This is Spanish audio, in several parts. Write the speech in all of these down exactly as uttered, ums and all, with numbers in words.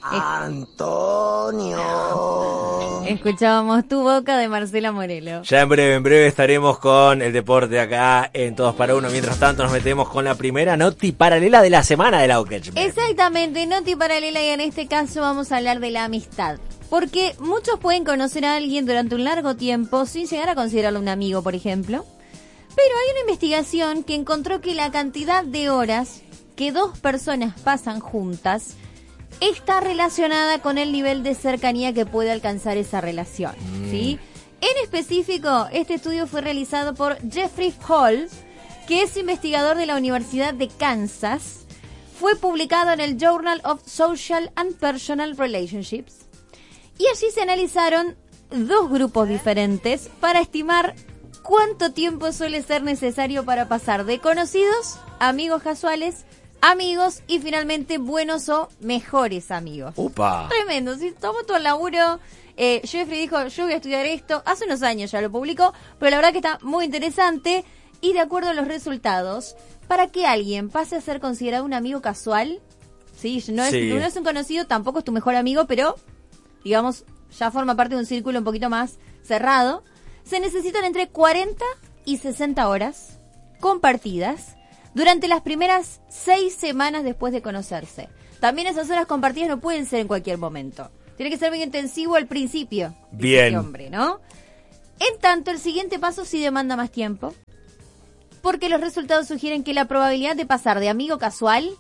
Antonio. Escuchábamos Tu Boca de Marcela Morelo. Ya en breve, en breve estaremos con el deporte acá en Todos para Uno. Mientras tanto nos metemos con la primera noti paralela de la semana de la Outcatch. Exactamente, noti paralela, y en este caso vamos a hablar de la amistad. Porque muchos pueden conocer a alguien durante un largo tiempo sin llegar a considerarlo un amigo, por ejemplo. Pero hay una investigación que encontró que la cantidad de horas que dos personas pasan juntas está relacionada con el nivel de cercanía que puede alcanzar esa relación, mm. ¿sí? En específico, este estudio fue realizado por Jeffrey Hall, que es investigador de la Universidad de Kansas. Fue publicado en el Journal of Social and Personal Relationships. Y allí se analizaron dos grupos diferentes para estimar cuánto tiempo suele ser necesario para pasar de conocidos, amigos casuales, amigos y finalmente buenos o mejores amigos. ¡Upa! Tremendo, si tomó todo el laburo. Eh, Jeffrey dijo, yo voy a estudiar esto. Hace unos años ya lo publicó, pero la verdad que está muy interesante. Y de acuerdo a los resultados, para que alguien pase a ser considerado un amigo casual, ¿sí? No es, Sí. no es un conocido, tampoco es tu mejor amigo, pero, digamos, ya forma parte de un círculo un poquito más cerrado. Se necesitan entre cuarenta y sesenta horas compartidas durante las primeras seis semanas después de conocerse. También esas horas compartidas no pueden ser en cualquier momento. Tiene que ser bien intensivo al principio. Bien. Este hombre, ¿no? En tanto, el siguiente paso sí demanda más tiempo, porque los resultados sugieren que la probabilidad de pasar de amigo casual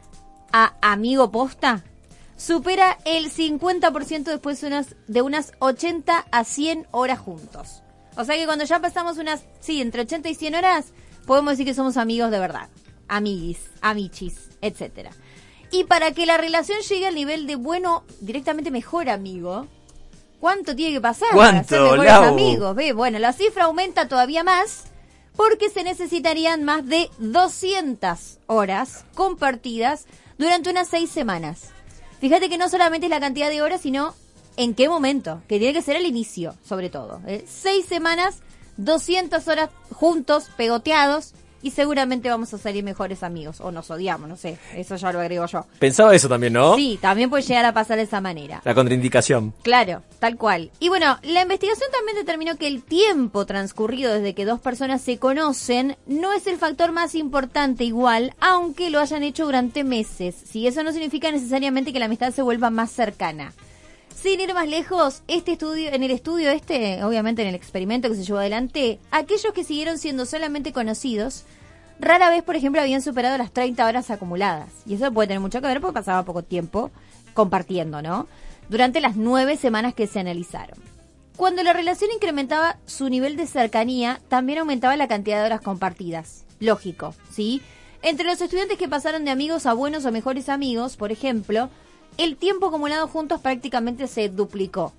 a amigo posta supera el cincuenta por ciento después de unas, de unas ochenta a cien horas juntos. O sea que cuando ya pasamos unas, sí, entre ochenta y cien horas, podemos decir que somos amigos de verdad. Amiguis, amichis, etcétera. Y para que la relación llegue al nivel de bueno, directamente mejor amigo, ¿cuánto tiene que pasar para ser ¿Cuánto, mejores Lau? amigos? Ve, bueno, la cifra aumenta todavía más porque se necesitarían más de doscientas horas compartidas durante unas seis semanas. Fíjate que no solamente es la cantidad de horas, sino en qué momento, que tiene que ser al inicio, sobre todo. ¿eh? Seis semanas, doscientas horas juntos, pegoteados, y seguramente vamos a salir mejores amigos. O nos odiamos, no sé, eso ya lo agrego yo. Pensaba eso también, ¿no? Sí, también puede llegar a pasar de esa manera. La contraindicación. Claro, tal cual. Y bueno, la investigación también determinó que el tiempo transcurrido desde que dos personas se conocen no es el factor más importante igual, aunque lo hayan hecho durante meses. Si eso no significa necesariamente que la amistad se vuelva más cercana. Sin ir más lejos, este estudio, en el estudio este, obviamente en el experimento que se llevó adelante, aquellos que siguieron siendo solamente conocidos, rara vez, por ejemplo, habían superado las treinta horas acumuladas. Y eso puede tener mucho que ver porque pasaba poco tiempo compartiendo, ¿no? Durante las nueve semanas que se analizaron. Cuando la relación incrementaba su nivel de cercanía, también aumentaba la cantidad de horas compartidas. Lógico, ¿sí? Entre los estudiantes que pasaron de amigos a buenos o mejores amigos, por ejemplo, el tiempo acumulado juntos prácticamente se duplicó.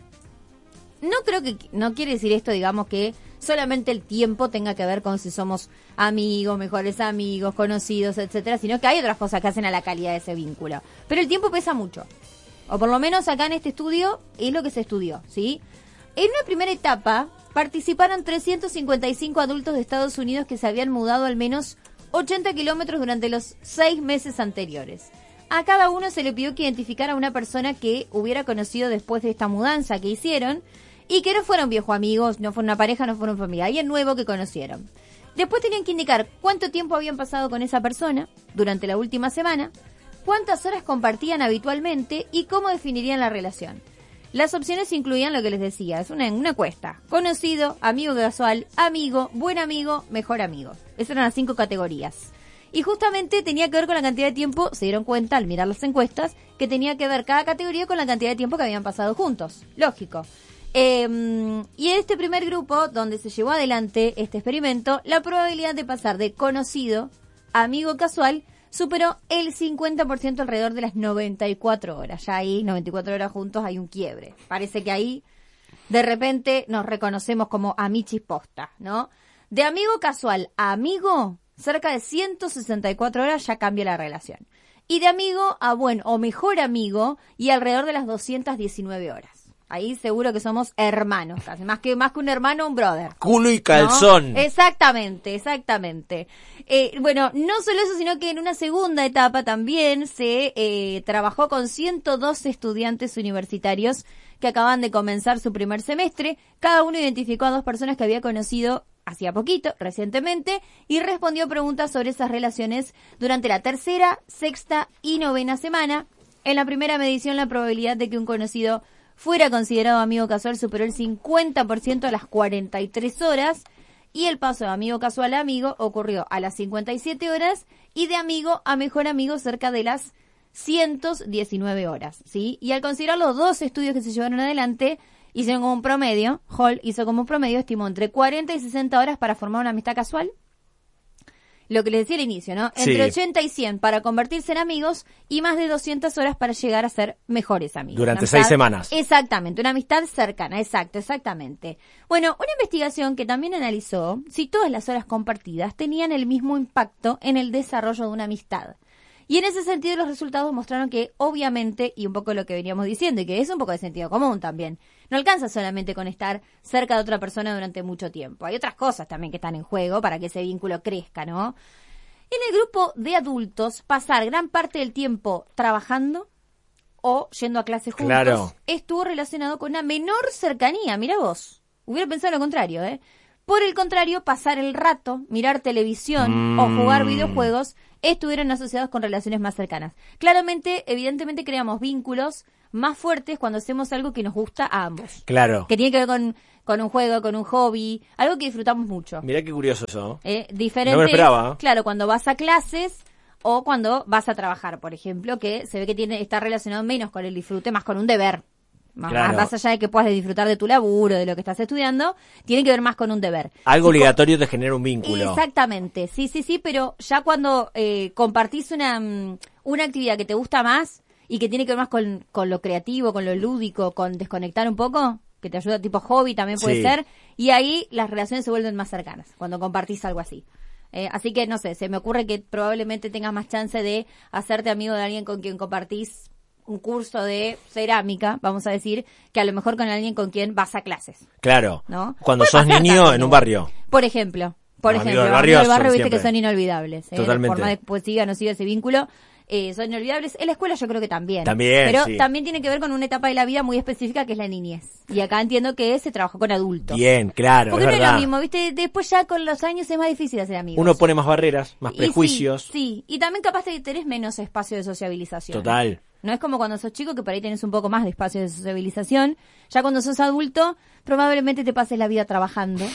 No creo que, no quiere decir esto, digamos, que solamente el tiempo tenga que ver con si somos amigos, mejores amigos, conocidos, etcétera, sino que hay otras cosas que hacen a la calidad de ese vínculo. Pero el tiempo pesa mucho. O por lo menos acá en este estudio es lo que se estudió, ¿sí? En una primera etapa participaron trescientos cincuenta y cinco adultos de Estados Unidos que se habían mudado al menos ochenta kilómetros durante los seis meses anteriores. A cada uno se le pidió que identificara a una persona que hubiera conocido después de esta mudanza que hicieron y que no fueron viejos amigos, no fueron una pareja, no fueron familia, alguien nuevo que conocieron. Después tenían que indicar cuánto tiempo habían pasado con esa persona durante la última semana, cuántas horas compartían habitualmente y cómo definirían la relación. Las opciones incluían lo que les decía, es una, una encuesta: conocido, amigo casual, amigo, buen amigo, mejor amigo. Esas eran las cinco categorías. Y justamente tenía que ver con la cantidad de tiempo, se dieron cuenta al mirar las encuestas, que tenía que ver cada categoría con la cantidad de tiempo que habían pasado juntos. Lógico. Eh, y en este primer grupo, donde se llevó adelante este experimento, la probabilidad de pasar de conocido a amigo casual superó el cincuenta por ciento alrededor de las noventa y cuatro horas. Ya ahí, noventa y cuatro horas juntos, hay un quiebre. Parece que ahí, de repente, nos reconocemos como amichis posta, ¿no? De amigo casual a amigo, cerca de ciento sesenta y cuatro horas ya cambia la relación. Y de amigo a buen o mejor amigo, y alrededor de las doscientas diecinueve horas. Ahí seguro que somos hermanos, casi. Más que, más que un hermano, un brother. Culo y calzón. ¿No? Exactamente, exactamente. Eh, bueno, no solo eso, sino que en una segunda etapa también se eh, trabajó con ciento dos estudiantes universitarios que acaban de comenzar su primer semestre. Cada uno identificó a dos personas que había conocido hacía poquito, recientemente, y respondió preguntas sobre esas relaciones durante la tercera, sexta y novena semana. En la primera medición, la probabilidad de que un conocido fuera considerado amigo casual superó el cincuenta por ciento a las cuarenta y tres horas, y el paso de amigo casual a amigo ocurrió a las cincuenta y siete horas y de amigo a mejor amigo cerca de las ciento diecinueve horas, ¿sí? Y al considerar los dos estudios que se llevaron adelante, hicieron como un promedio, Hall hizo como un promedio, estimó entre cuarenta y sesenta horas para formar una amistad casual. Lo que les decía al inicio, ¿no? Entre sí. ochenta y cien para convertirse en amigos y más de doscientas horas para llegar a ser mejores amigos. Durante seis semanas. Exactamente, una amistad cercana, exacto, exactamente. Bueno, una investigación que también analizó si todas las horas compartidas tenían el mismo impacto en el desarrollo de una amistad. Y en ese sentido los resultados mostraron que obviamente, y un poco lo que veníamos diciendo, y que es un poco de sentido común también, no alcanza solamente con estar cerca de otra persona durante mucho tiempo. Hay otras cosas también que están en juego para que ese vínculo crezca, ¿no? En el grupo de adultos, pasar gran parte del tiempo trabajando o yendo a clases juntos claro. estuvo relacionado con una menor cercanía. Mirá vos, hubiera pensado lo contrario, ¿eh? Por el contrario, pasar el rato, mirar televisión mm. o jugar videojuegos estuvieron asociados con relaciones más cercanas. Claramente, evidentemente creamos vínculos más fuertes cuando hacemos algo que nos gusta a ambos. Claro. Que tiene que ver con, con un juego, con un hobby, algo que disfrutamos mucho. Mirá qué curioso eso. Eh, diferente, no me esperaba. Claro, cuando vas a clases o cuando vas a trabajar, por ejemplo, que se ve que tiene está relacionado menos con el disfrute, más con un deber. Más, claro. más allá de que puedas disfrutar de tu laburo, de lo que estás estudiando, tiene que ver más con un deber. Algo y obligatorio te genera un vínculo. Exactamente, sí, sí, sí, pero ya cuando eh, compartís una, una actividad que te gusta más y que tiene que ver más con, con lo creativo, con lo lúdico, con desconectar un poco, que te ayuda tipo hobby también puede sí. ser, y ahí las relaciones se vuelven más cercanas, cuando compartís algo así. Eh, así que, no sé, se me ocurre que probablemente tengas más chance de hacerte amigo de alguien con quien compartís un curso de cerámica, vamos a decir, que a lo mejor con alguien con quien vas a clases. Claro. ¿No? Cuando Puede sos pasar niño también, en un barrio. Por ejemplo. Por Los ejemplo, amigos del barrio, del barrio viste siempre. que son inolvidables. ¿eh? Totalmente. Por más de pues siga o no siga ese vínculo, eh, son inolvidables. En la escuela yo creo que también. También, Pero sí. también tiene que ver con una etapa de la vida muy específica que es la niñez. Y acá entiendo que se trabajó con adultos. Bien, claro, Porque es no es verdad. lo mismo, ¿viste? Después ya con los años es más difícil hacer amigos. Uno pone más barreras, más Y prejuicios. Sí, sí, y también capaz de tenés menos espacio de sociabilización. Total. No es como cuando sos chico que por ahí tenés un poco más de espacio de sociabilización. Ya cuando sos adulto, probablemente te pases la vida trabajando.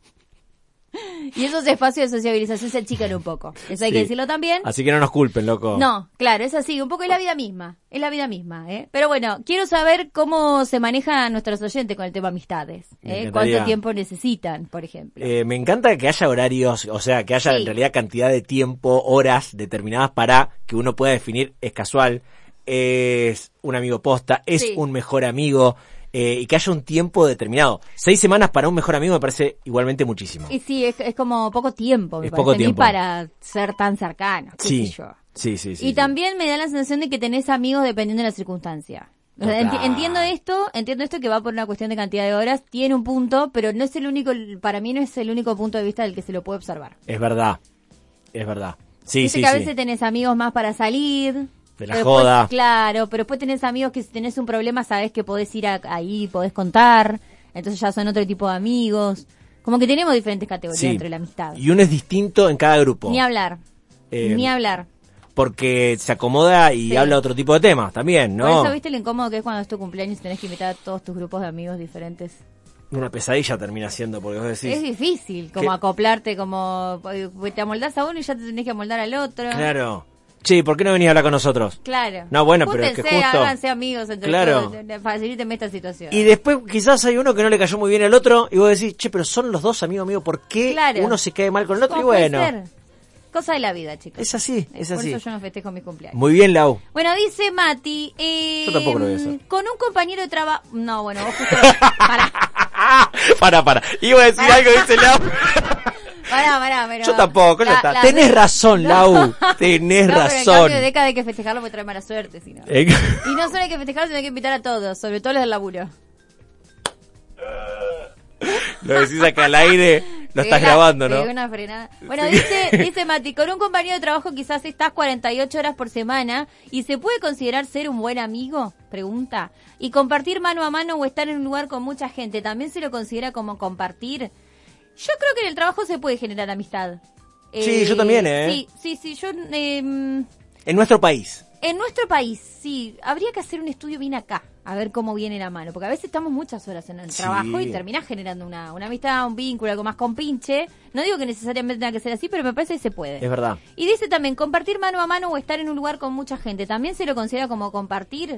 Y esos espacios de sociabilización se achican un poco. Eso hay Sí. que decirlo también. Así que no nos culpen, loco. No, claro, es así. Un poco es la vida misma. Es la vida misma, ¿eh? Pero bueno, quiero saber cómo se manejan nuestros oyentes con el tema amistades. Me ¿eh? encantaría. ¿Cuánto tiempo necesitan, por ejemplo? Eh, me encanta que haya horarios, o sea, que haya Sí. en realidad cantidad de tiempo, horas determinadas para que uno pueda definir es casual, es un amigo posta, es Sí. un mejor amigo, eh, y que haya un tiempo determinado. Seis semanas para un mejor amigo me parece igualmente muchísimo. Y sí, es, es como poco tiempo, me Es parece, poco ni tiempo. para ser tan cercanos, qué Sí. sé yo. Sí, sí, sí. y sí. también me da la sensación de que tenés amigos dependiendo de la circunstancia. O sea, Total. enti- entiendo esto, entiendo esto que va por una cuestión de cantidad de horas, tiene un punto, pero no es el único, para mí no es el único punto de vista del que se lo puede observar. Es verdad, es verdad. Sí, Viste sí, que a sí. veces tenés amigos más para salir. De la pero después- joda. Claro, pero después tenés amigos que si tenés un problema sabés que podés ir a- ahí, podés contar, entonces ya son otro tipo de amigos. Como que tenemos diferentes categorías Sí. dentro de la amistad. Y uno es distinto en cada grupo. Ni hablar, Eh, ni hablar. Porque se acomoda y Sí. habla otro tipo de temas también, ¿no? Por eso, ¿viste lo incómodo que es cuando es tu cumpleaños y tenés que invitar a todos tus grupos de amigos diferentes? Una pesadilla termina siendo, porque vos decís... Es difícil, como ¿Qué? acoplarte, como pues, te amoldás a uno y ya te tenés que amoldar al otro. Claro. Che, ¿por qué no venís a hablar con nosotros? Claro. No, bueno, pero es que Júntense, justo- háganse amigos entre Claro. todos, facilíteme esta situación. Y después quizás hay uno que no le cayó muy bien al otro y vos decís, che, pero son los dos amigos míos, ¿por qué Claro. uno se cae mal con el otro? Y ¿Cómo puede bueno, ser? Cosa de la vida, chicos. es así, es Por así. eso yo no festejo mis cumpleaños. Muy bien, Lau. Bueno, dice Mati, eh, Yo tampoco lo voy a hacer. con un compañero de trabajo... No, bueno, vos justo... Pará, para, para. Iba a decir algo, dice Lau. pará, pará. Pero Yo tampoco, la- ya está. la- Tenés razón, Lau. Tenés No, pero en razón. cambio de década hay que festejarlo porque trae mala suerte, si no. Eh, Y no solo hay que festejarlo, sino hay que invitar a todos, sobre todo los del laburo. Lo decís acá al aire, lo estás Pega, grabando, ¿no? pega una frenada. Bueno, dice, dice Mati, con un compañero de trabajo quizás estás cuarenta y ocho horas por semana y ¿se puede considerar ser un buen amigo? Pregunta. Y compartir mano a mano o estar en un lugar con mucha gente, ¿también se lo considera como compartir? Yo creo que en el trabajo se puede generar amistad. Sí, Eh, yo también, ¿eh? Sí, sí, sí, yo... Eh, En nuestro país. En nuestro país, sí, habría que hacer un estudio bien acá, a ver cómo viene la mano, porque a veces estamos muchas horas en el Sí. trabajo y terminás generando una, una amistad, un vínculo, algo más compinche. No digo que necesariamente tenga que ser así, pero me parece que se puede. Es verdad. Y dice también, compartir mano a mano o estar en un lugar con mucha gente, ¿también se lo considera como compartir?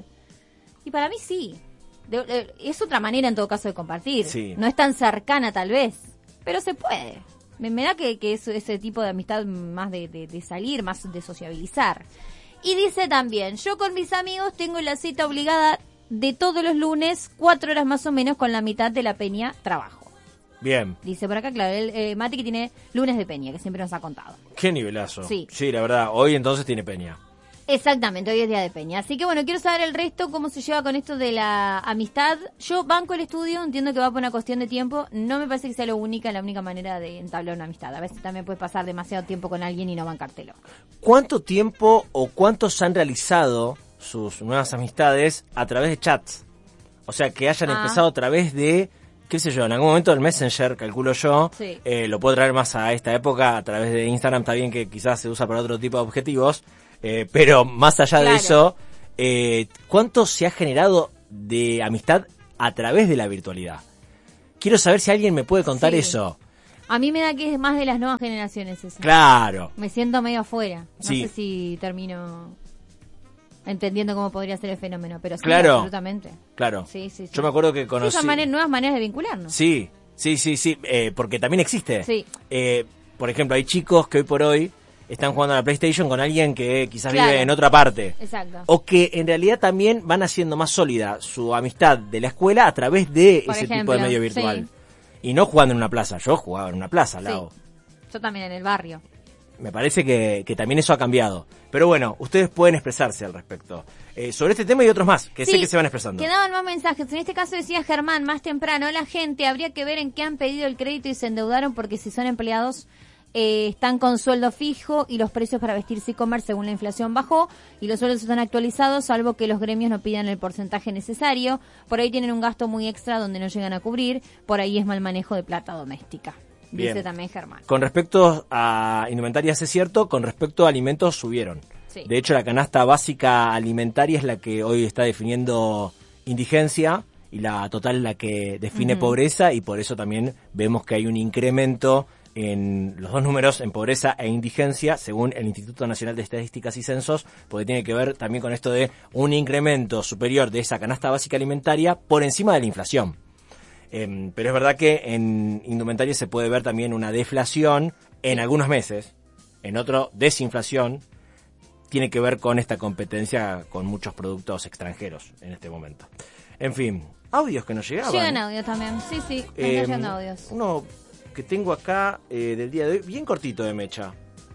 Y para mí sí. De- de- es otra manera en todo caso de compartir. Sí. No es tan cercana tal vez, pero se puede. Me, me da que, que es ese tipo de amistad más de, de, de salir, más de sociabilizar. Y dice también, yo con mis amigos tengo la cita obligada de todos los lunes, cuatro horas más o menos, con la mitad de la peña trabajo. Bien. Dice por acá, claro, el eh, Mati que tiene lunes de peña, que siempre nos ha contado. Qué nivelazo. Sí. Sí, la verdad. Hoy entonces tiene peña. Exactamente, hoy es día de peña. Así que bueno, quiero saber el resto, cómo se lleva con esto de la amistad. Yo banco el estudio, entiendo que va por una cuestión de tiempo. No me parece que sea lo única, la única manera de entablar una amistad. A veces también puedes pasar demasiado tiempo con alguien y no bancártelo. ¿Cuánto tiempo o cuántos han realizado sus nuevas amistades a través de chats? O sea, que hayan Ah. empezado a través de, qué sé yo, en algún momento el Messenger, calculo yo, Sí. eh, lo puedo traer más a esta época, a través de Instagram, está bien que quizás se usa para otro tipo de objetivos, eh, pero más allá Claro. de eso, eh, ¿cuánto se ha generado de amistad a través de la virtualidad? Quiero saber si alguien me puede contar Sí. eso. A mí me da que es más de las nuevas generaciones eso. Claro. Me siento medio afuera. No Sí. sé si termino entendiendo cómo podría ser el fenómeno, pero sí, Claro. absolutamente. Claro. Sí, sí, sí. Yo me acuerdo que Sí, conocí... son mane- nuevas maneras de vincularnos. Sí, sí, sí, sí, eh, porque también existe. Sí. Eh, por ejemplo, hay chicos que hoy por hoy están jugando a la PlayStation con alguien que quizás Claro. vive en otra parte. Exacto. O que en realidad también van haciendo más sólida su amistad de la escuela a través de Por ese ejemplo, tipo de medio virtual. sí. Y no jugando en una plaza, yo jugaba en una plaza al lado. Sí. Yo también en el barrio. Me parece que, que también eso ha cambiado. Pero bueno, ustedes pueden expresarse al respecto. Eh, sobre este tema y otros más, que sé Sí, que se van expresando. Quedaban más mensajes. En este caso decía Germán más temprano, la gente habría que ver en qué han pedido el crédito y se endeudaron porque si son empleados eh, están con sueldo fijo y los precios para vestirse y comer según la inflación bajó y los sueldos están actualizados salvo que los gremios no pidan el porcentaje necesario. Por ahí tienen un gasto muy extra donde no llegan a cubrir. Por ahí es mal manejo de plata doméstica. Dice Bien. también Germán. Con respecto a indumentarias es cierto, con respecto a alimentos subieron. Sí. De hecho, la canasta básica alimentaria es la que hoy está definiendo indigencia y la total la que define Ujú. pobreza y por eso también vemos que hay un incremento en los dos números, en pobreza e indigencia, según el Instituto Nacional de Estadísticas y Censos, porque tiene que ver también con esto de un incremento superior de esa canasta básica alimentaria por encima de la inflación. Eh, pero es verdad que en indumentaria se puede ver también una deflación en algunos meses, en otro desinflación. Tiene que ver con esta competencia con muchos productos extranjeros en este momento. En fin, audios que nos llegaban. Llegan audios también. Sí, sí, me Eh, están llegando audios. Uno que tengo acá eh, del día de hoy, bien cortito de mecha.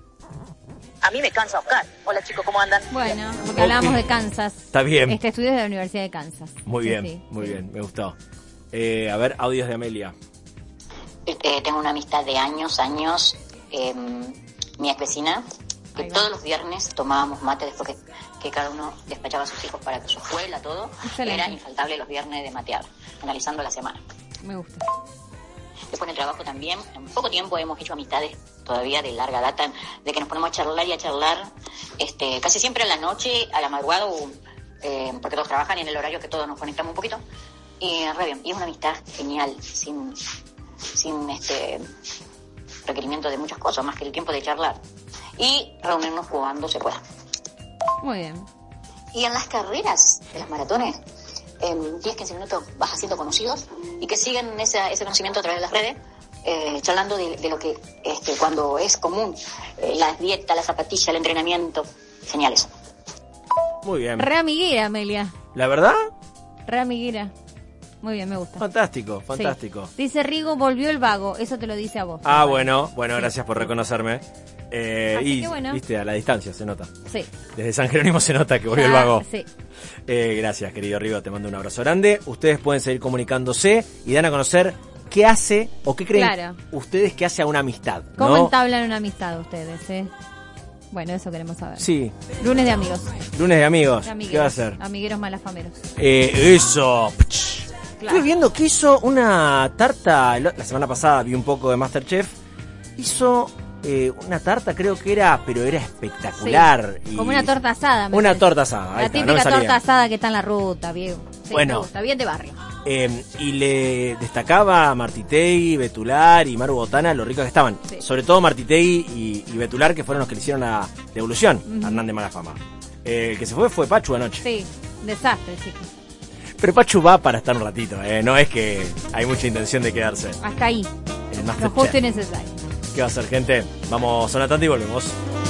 A mí me cansa Oscar. Hola chicos, ¿cómo andan? Bueno, porque hablábamos de Kansas. Está bien. Este estudio es de la Universidad de Kansas. Muy Sí, bien, sí, muy sí. bien, me gustó. Eh, a ver, audios de Amelia. Eh, tengo una amistad de años, años, eh, mi ex vecina, que Ahí va. todos los viernes tomábamos mate después que, que cada uno despachaba a sus hijos para su escuela, todo. Excelente. Era infaltable los viernes de matear, analizando la semana. Me gusta. Después en el trabajo también, en poco tiempo hemos hecho amistades todavía de larga data, de que nos ponemos a charlar y a charlar, este, casi siempre a la noche, a la madrugada, o, eh, porque todos trabajan y en el horario que todos nos conectamos un poquito. Y re bien, y es una amistad genial, sin, sin este requerimiento de muchas cosas, más que el tiempo de charlar. Y reunirnos cuando se pueda. Muy bien. Y en las carreras, en las maratones, en diez a quince minutos vas haciendo conocidos y que siguen ese, ese conocimiento a través de las redes, eh, charlando de, de lo que este, cuando es común, eh, la dieta, la zapatilla, el entrenamiento, geniales. Muy bien. Re amiguera, Amelia. ¿La verdad? Re amiguera. Muy bien, me gusta. Fantástico, Sí. fantástico. Dice Rigo, volvió el vago. Eso te lo dice a vos. Ah, bueno, bueno, gracias por reconocerme. Eh, Así y, que bueno. viste, a la distancia se nota. Sí. Desde San Jerónimo se nota que volvió el Ya, vago. Sí. Eh, gracias, querido Rigo, te mando un abrazo grande. Ustedes pueden seguir comunicándose y dan a conocer qué hace o qué creen Claro. ustedes que hace a una amistad. ¿Cómo ¿no? entablan una amistad ustedes, eh? Bueno, eso queremos saber. Sí, Lunes de amigos. lunes de amigos. De amigueros. ¿Qué va a hacer? Amigueros malafameros. Eh, eso. Pch. Claro. Estuve viendo que hizo una tarta, lo- la semana pasada vi un poco de MasterChef, hizo eh, una tarta, creo que era, pero era espectacular. Sí, y- como una torta asada. me Una parece. torta asada, ahí La está, no típica me salía. torta asada que está en la ruta, viejo. Sí, Bueno. me gusta, bien de barrio. Eh, y le destacaba a Martitei, Betular y Maru Botana lo ricos que estaban. Sí. Sobre todo Martitei y, y Betular, que fueron los que le hicieron la devolución Ujú. a Hernán de Malafama. Eh, el que se fue fue Pachu anoche. Sí, desastre, chicos. Pero Pachu va para estar un ratito, eh, no es que hay mucha intención de quedarse Hasta ahí. en el Lo justo y Masterchef. necesario. ¿Qué va a hacer, gente? Vamos a una tanda y volvemos.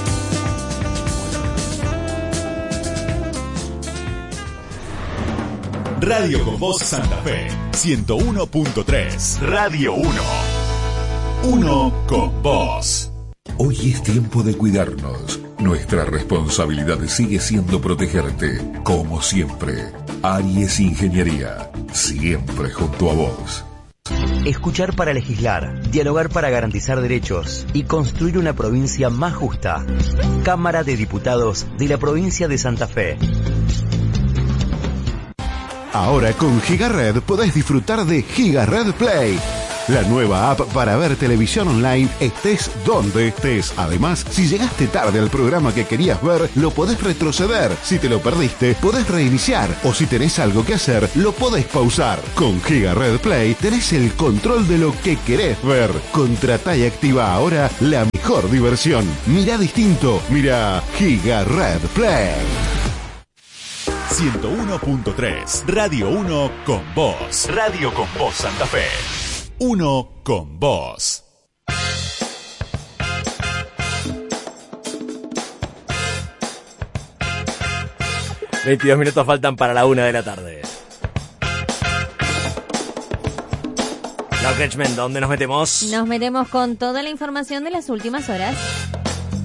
Radio con Voz Santa Fe, ciento uno punto tres. Radio uno. Uno con Voz. Hoy es tiempo de cuidarnos. Nuestra responsabilidad sigue siendo protegerte, como siempre. Aries Ingeniería, siempre junto a vos. Escuchar para legislar, dialogar para garantizar derechos y construir una provincia más justa. Cámara de Diputados de la provincia de Santa Fe. Ahora con GigaRed podés disfrutar de GigaRed Play, la nueva app para ver televisión online estés donde estés. Además, si llegaste tarde al programa que querías ver, lo podés retroceder. Si te lo perdiste, podés reiniciar. O si tenés algo que hacer, lo podés pausar. Con GigaRed Play tenés el control de lo que querés ver. Contratá y activa ahora la mejor diversión. Mirá distinto, mirá GigaRed Play. ciento uno punto tres. Radio uno con Voz. Radio con Voz Santa Fe. Uno con Voz. veintidós minutos faltan para la una de la tarde. Clark Richmond, ¿dónde nos metemos? Nos metemos con toda la información de las últimas horas.